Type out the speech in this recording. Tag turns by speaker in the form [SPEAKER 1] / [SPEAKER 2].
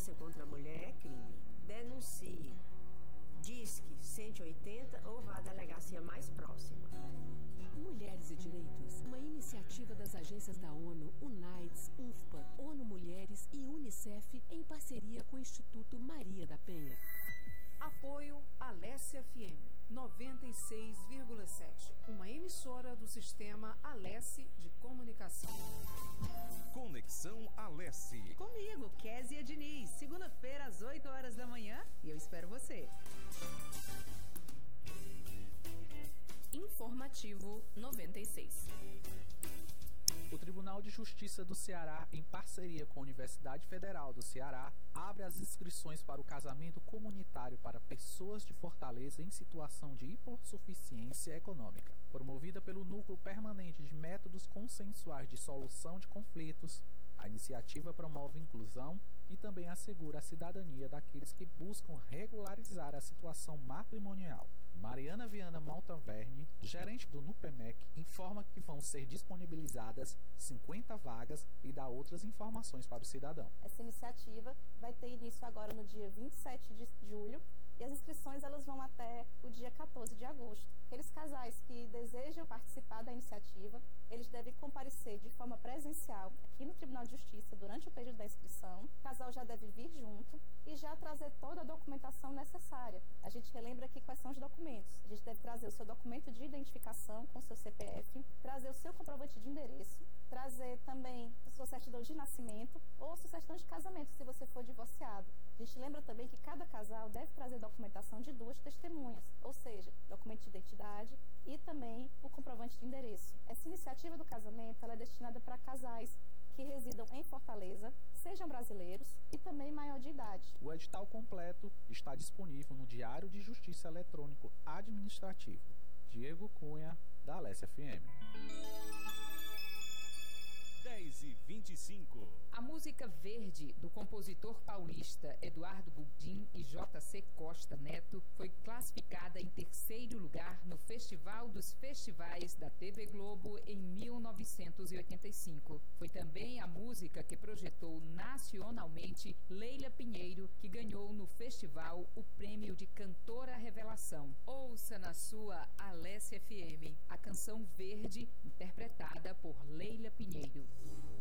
[SPEAKER 1] violência contra a mulher é crime. Denuncie. Disque 180 ou vá à delegacia mais próxima.
[SPEAKER 2] Mulheres e Direitos, uma iniciativa das agências da ONU, UNAIDS, UNFPA, ONU Mulheres e UNICEF em parceria com o Instituto Maria da Penha.
[SPEAKER 3] Apoio Alessia FM 96,7, uma emissora do sistema Alessi de comunicação.
[SPEAKER 4] Conexão Alessi.
[SPEAKER 5] Comigo, Kézia Diniz, segunda-feira às 8 horas da manhã, e eu espero você.
[SPEAKER 6] Informativo 96.
[SPEAKER 7] O Tribunal de Justiça do Ceará, em parceria com a Universidade Federal do Ceará, abre as inscrições para o casamento comunitário para pessoas de Fortaleza em situação de hipossuficiência econômica. Promovida pelo Núcleo Permanente de Métodos Consensuais de Solução de Conflitos, a iniciativa promove inclusão e também assegura a cidadania daqueles que buscam regularizar a situação matrimonial. Mariana Viana Maltaverne, gerente do NUPEMEC, informa que vão ser disponibilizadas 50 vagas e dá outras informações para o cidadão.
[SPEAKER 8] Essa iniciativa vai ter início agora no dia 27 de julho e as inscrições elas vão até o dia 14 de agosto. Aqueles casais que desejam participar da iniciativa, eles devem comparecer de forma presencial aqui no Tribunal de Justiça durante o período da inscrição. O casal já deve vir junto e já trazer toda a documentação necessária. A gente relembra aqui quais são os documentos. A gente deve trazer o seu documento de identificação com o seu CPF, trazer o seu comprovante de endereço, trazer também a sua certidão de nascimento ou a sua certidão de casamento, se você for divorciado. A gente lembra também que cada casal deve trazer documentação de 2 testemunhas, ou seja, documento de identidade e também o comprovante de endereço. Essa iniciativa do casamento ela é destinada para casais que residam em Fortaleza, sejam brasileiros e também maior de idade.
[SPEAKER 7] O edital completo está disponível no Diário de Justiça Eletrônico Administrativo. Diego Cunha, da Alessia FM.
[SPEAKER 4] 10h25.
[SPEAKER 6] A música Verde, do compositor paulista Eduardo Buldim e J.C. Costa Neto, foi classificada em 3º lugar no Festival dos Festivais da TV Globo em 1985. Foi também a música que projetou nacionalmente Leila Pinheiro, que ganhou no festival o prêmio de Cantora Revelação. Ouça na sua Alessia FM a canção Verde, interpretada por Leila Pinheiro.